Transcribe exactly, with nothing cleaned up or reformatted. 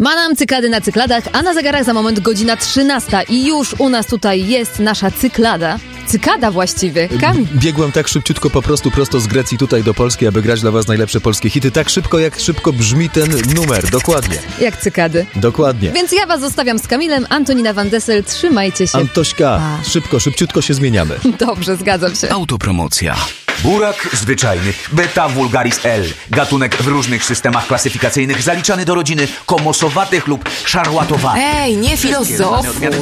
Manam cykady na cykladach, a na zegarach za moment godzina trzynasta i już u nas tutaj jest nasza cyklada. Cykada właściwie. Kamil. Biegłem tak szybciutko po prostu prosto z Grecji tutaj do Polski, aby grać dla was najlepsze polskie hity. Tak szybko, jak szybko brzmi ten numer. Dokładnie. Jak cykady. Dokładnie. Więc ja was zostawiam z Kamilem. Antonina Van Dessel, trzymajcie się. Antośka, A. szybko, szybciutko się zmieniamy. Dobrze, zgadzam się. Autopromocja. Burak zwyczajny, Beta vulgaris L. Gatunek w różnych systemach klasyfikacyjnych zaliczany do rodziny komosowatych lub szarłatowatych. Ej, nie filozofuj.